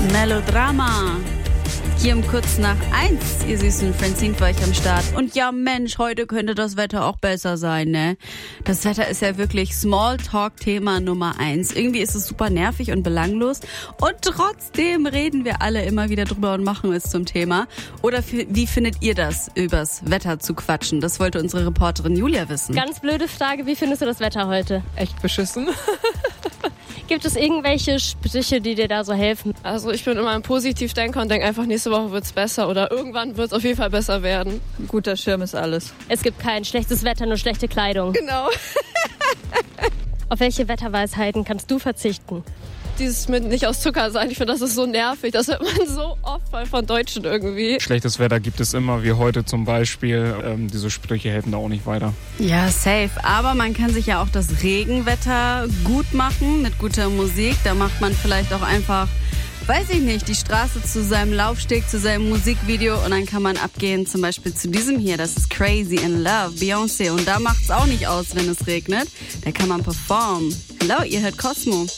Melodrama. Hier um kurz nach 1, ihr süßen Francine für euch am Start. Und ja Mensch, heute könnte das Wetter auch besser sein, ne? Das Wetter ist ja wirklich Smalltalk-Thema Nummer 1. Irgendwie ist es super nervig und belanglos. Und trotzdem reden wir alle immer wieder drüber und machen es zum Thema. Oder wie findet ihr das, übers Wetter zu quatschen? Das wollte unsere Reporterin Julia wissen. Ganz blöde Frage, wie findest du das Wetter heute? Echt beschissen. Gibt es irgendwelche Sprüche, die dir da so helfen? Also ich bin immer ein Positivdenker und denke einfach, nächste Woche wird's besser oder irgendwann wird's auf jeden Fall besser werden. Ein guter Schirm ist alles. Es gibt kein schlechtes Wetter, nur schlechte Kleidung. Genau. Auf welche Wetterweisheiten kannst du verzichten? Dieses mit nicht aus Zucker sein, ich finde, das ist so nervig. Das hört man so oft von Deutschen irgendwie. Schlechtes Wetter gibt es immer, wie heute zum Beispiel. Diese Sprüche helfen da auch nicht weiter. Ja, safe. Aber man kann sich ja auch das Regenwetter gut machen mit guter Musik. Da macht man vielleicht auch einfach, weiß ich nicht, die Straße zu seinem Laufsteg, zu seinem Musikvideo und dann kann man abgehen, zum Beispiel zu diesem hier, das ist Crazy in Love, Beyoncé. Und da macht's auch nicht aus, wenn es regnet. Da kann man performen. Hallo, ihr hört Cosmo.